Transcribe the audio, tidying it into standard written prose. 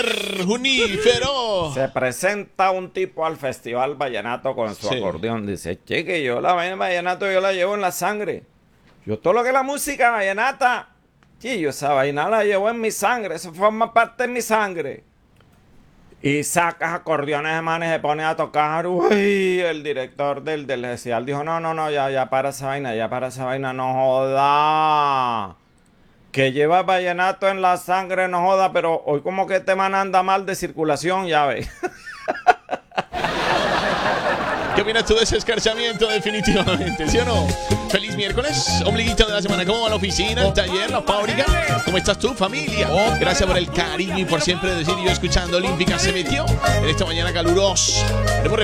ver, Junífero. Se presenta un tipo al Festival Vallenato con su acordeón. Dice, cheque, yo la vaina vallenato yo la llevo en la sangre. Yo todo lo que es la música vallenata, sí, yo esa vaina la llevo en mi sangre. Eso forma parte de mi sangre. Y sacas acordeones de manes, se pone a tocar. Uy, el director del festival dijo, no, ya para esa vaina, no joda. Que lleva vallenato en la sangre, no joda, pero hoy como que este man anda mal de circulación, ya ves. ¿Qué opinas tú de ese escarchamiento definitivamente, sí o no? Feliz miércoles, ombliguito de la semana. ¿Cómo va la oficina, el taller, la fábrica? ¿Cómo estás tú, familia? Gracias por el cariño y por siempre decir yo escuchando Olímpica se metió en esta mañana calurosa. Queremos